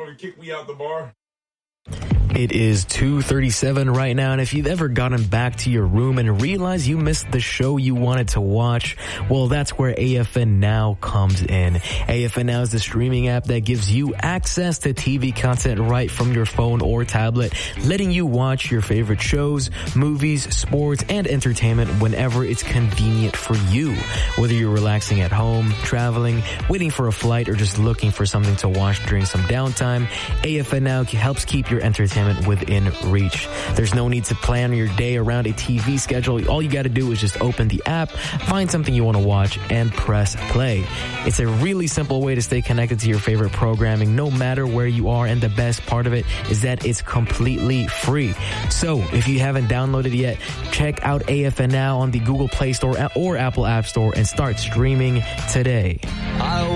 to kick me out the bar? It is 2:37 right now, and if you've ever gotten back to your room and realized you missed the show you wanted to watch, well, that's where AFN Now comes in. AFN Now is the streaming app that gives you access to TV content right from your phone or tablet, letting you watch your favorite shows, movies, sports, and entertainment whenever it's convenient for you. Whether you're relaxing at home, traveling, waiting for a flight, or just looking for something to watch during some downtime, AFN Now helps keep your entertainment within reach. There's no need to plan your day around a TV schedule. All you got to do is just open the app, find something you want to watch, and press play. It's a really simple way to stay connected to your favorite programming no matter where you are, and the best part of it is that it's completely free. So if you haven't downloaded yet, check out AFN Now on the Google Play Store or Apple App Store and start streaming today.